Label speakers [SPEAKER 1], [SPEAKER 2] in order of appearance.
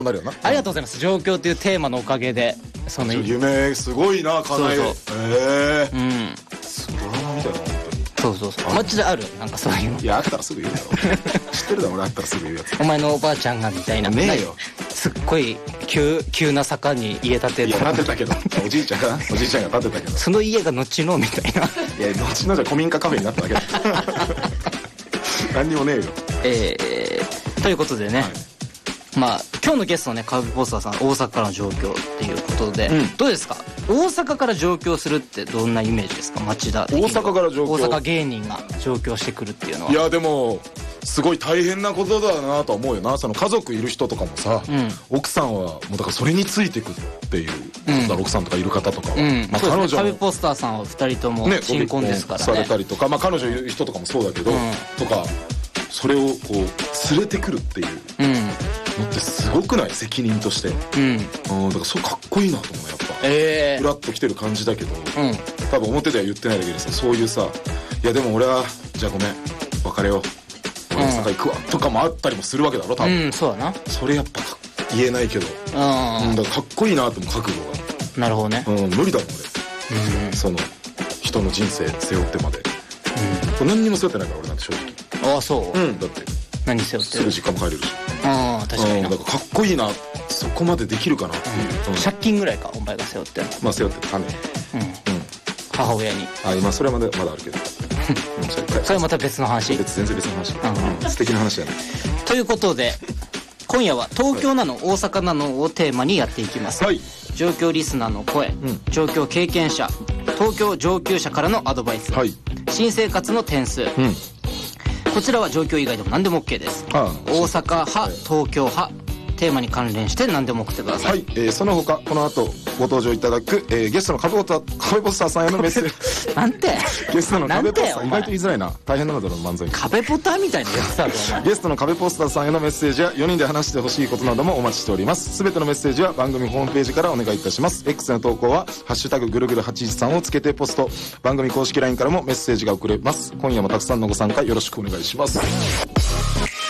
[SPEAKER 1] なるよな。
[SPEAKER 2] ありがとうございます。状況というテーマのおかげでその
[SPEAKER 1] 夢すごいな、叶え。
[SPEAKER 2] そう
[SPEAKER 1] ドラマみたいな、本当に。
[SPEAKER 2] そう町であるなんかそういうの。
[SPEAKER 1] いや、あったらすぐ言うだろ。知ってるだろ、俺あったらすぐ言うやつ。
[SPEAKER 2] お前のおばあちゃんがみたいな。
[SPEAKER 1] ねえよ。
[SPEAKER 2] すっごい急な坂に家建て
[SPEAKER 1] いや、建てたけど、おじいちゃんが建てたけど、
[SPEAKER 2] その家が後のみたいな。
[SPEAKER 1] いや、後のじゃ古民家カフェになっただけだ。何にもねえよ。
[SPEAKER 2] ということでね、まあ今日のゲストのね、カブポスターさん、大阪からの上京っていうことで、どうですか、大阪から上京するってどんなイメージですか、町田的には。
[SPEAKER 1] 大阪から上京、
[SPEAKER 2] 大阪芸人が上京してくるっていうのは。
[SPEAKER 1] いや、でもすごい大変なことだなとは思うよな。その家族いる人とかもさ、奥さんはもうだからそれについてくっていう、奥さんとかいる方とかは、まあ彼女も
[SPEAKER 2] カビポスターさんは2人とも新婚ですからね。
[SPEAKER 1] されたりとか、まあ彼女いる人とかもそうだけど、とかそれをこう連れてくるっていうのってすごくない？責任として。だからそうかっこいいなと思うやっぱ。フラッと来てる感じだけど、多分表では言ってないだけでさ、そういうさ、いやでも俺はじゃあごめん別れよう、大阪行くわとかもあったりもするわけだろ多分。
[SPEAKER 2] そうだな。
[SPEAKER 1] それやっぱ言えないけど、だからかっこいいなと思う、覚悟が。
[SPEAKER 2] なるほどね。
[SPEAKER 1] 無理だもん俺。その人の人生背負ってまで。何にも背負ってないから俺なんて正直。
[SPEAKER 2] ああ、そう。
[SPEAKER 1] だって
[SPEAKER 2] 何背負ってる？
[SPEAKER 1] すぐ実家も帰れるし。
[SPEAKER 2] 確かにな。
[SPEAKER 1] だからかっこいいな、そこまでできるかなっていう。
[SPEAKER 2] 借金ぐらいか、お前が背負ってるの。
[SPEAKER 1] まあ背負って種。
[SPEAKER 2] 母親に。
[SPEAKER 1] 今それはまだあるけど。
[SPEAKER 2] それはまた別の話。
[SPEAKER 1] 全然別の話。素敵な話じゃない。
[SPEAKER 2] ということで今夜は東京なの大阪なのをテーマにやっていきます。上京リスナーの声、上京経験者、東京上級者からのアドバイス、新生活の点数、こちらは上京以外でも何でも OK です。大阪派、東京派、テーマに関連して何でも送ってください。
[SPEAKER 1] その他この後ご登場いただく、ゲストのカベポスターさんへのメッセージ
[SPEAKER 2] なんて
[SPEAKER 1] ゲストのカベポスター、意外と言いづらいな、大変なのだろう漫才。
[SPEAKER 2] カベポターみたいなやつだろお前。
[SPEAKER 1] ゲストのカベポスターさんへのメッセージや4人で話してほしいことなどもお待ちしております。すべてのメッセージは番組ホームページからお願いいたします。 X の投稿はハッシュタグぐるぐる813をつけてポスト、番組公式 LINE からもメッセージが送れます。今夜もたくさんのご参加よろしくお願いします。